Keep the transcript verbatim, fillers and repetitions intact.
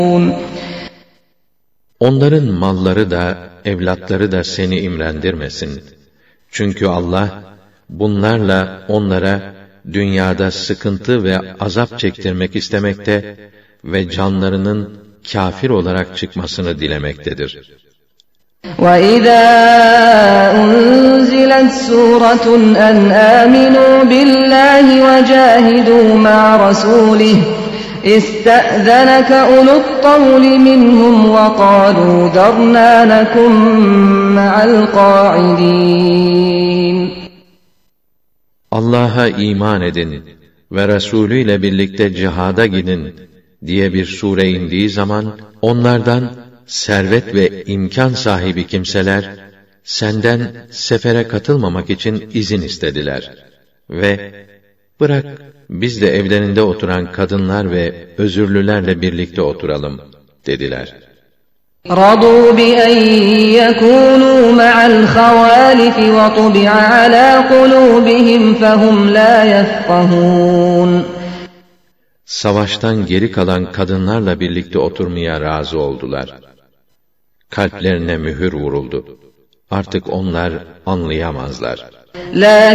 Onların malları da, evlatları da seni imrendirmesin. Çünkü Allah, bunlarla onlara dünyada sıkıntı ve azap çektirmek istemekte ve canlarının kâfir olarak çıkmasını dilemektedir. وَإِذَا أُنْزِلَتْ سُورَةٌ أَنْ آمِنُوا بِاللَّهِ وَجَاهِدُوا مَعَ رَسُولِهِ اسْتَأْذَنَكَ أُولُو الطَّوْلِ مِنْهُمْ وَقَالُوا ذَرْنَا نَكُنْ مَعَ الْقَاعِدِينَ Allah'a iman edin ve Resulü ile birlikte cihada gidin diye bir sure indiği zaman onlardan servet ve imkan sahibi kimseler senden sefere katılmamak için izin istediler ve bırak biz de evlerinde oturan kadınlar ve özürlülerle birlikte oturalım dediler. رَضُوا بِأَنْ يَكُونُوا مَعَ الْخَوَالِفِ وَطُبِعَ عَلَى قُلُوبِهِمْ فَهُمْ لَا يَفْقَهُونَ Savaştan geri kalan kadınlarla birlikte oturmaya razı oldular. Kalplerine mühür vuruldu. Artık onlar anlayamazlar.